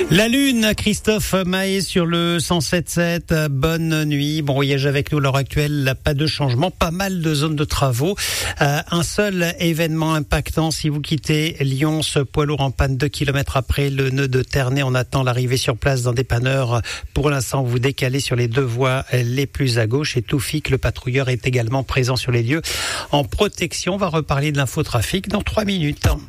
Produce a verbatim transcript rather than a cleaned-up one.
La Lune, Christophe Mahé sur le cent sept sept. Bonne nuit. Bon voyage avec nous à l'heure actuelle. Pas de changement, pas mal de zones de travaux. Euh, un seul événement impactant si vous quittez Lyon. Ce poids lourd en panne deux kilomètres après le nœud de Ternay. On attend l'arrivée sur place d'un dépanneur. Pour l'instant, vous décalez sur les deux voies les plus à gauche. Et Toufik, le patrouilleur, est également présent sur les lieux en protection. On va reparler de l'infotrafic dans trois minutes.